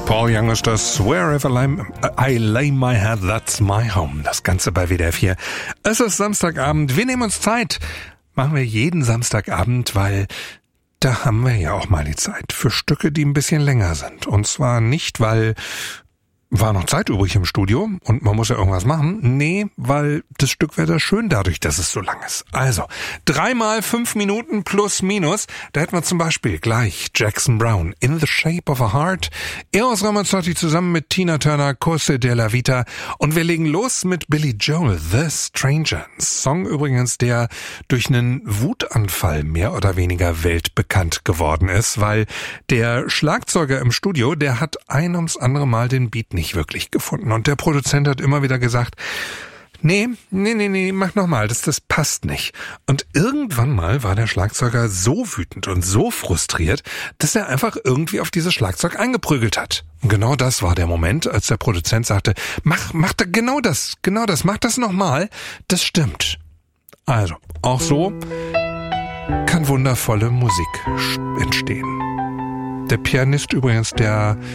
Paul Young ist das Wherever I lay my head, that's my home. Das Ganze bei WDR 4. Es ist Samstagabend. Wir nehmen uns Zeit. Machen wir jeden Samstagabend, weil da haben wir ja auch mal die Zeit für Stücke, die ein bisschen länger sind. Und zwar nicht, weil war noch Zeit übrig im Studio und man muss ja irgendwas machen. Nee, weil das Stück wäre da schön dadurch, dass es so lang ist. Also, 3 mal 5 Minuten plus minus. Da hätten wir zum Beispiel gleich Jackson Browne, In the Shape of a Heart. Eros Ramazzotti zusammen mit Tina Turner, Cose della Vita. Und wir legen los mit Billy Joel, The Stranger. Ein Song übrigens, der durch einen Wutanfall mehr oder weniger weltbekannt geworden ist, weil der Schlagzeuger im Studio, der hat ein ums andere Mal den Beat nicht wirklich gefunden. Und der Produzent hat immer wieder gesagt, nee, mach nochmal, das passt nicht. Und irgendwann mal war der Schlagzeuger so wütend und so frustriert, dass er einfach irgendwie auf dieses Schlagzeug eingeprügelt hat. Und genau das war der Moment, als der Produzent sagte, mach da genau das, mach das nochmal, das stimmt. Also, auch so kann wundervolle Musik entstehen. Der Pianist übrigens, der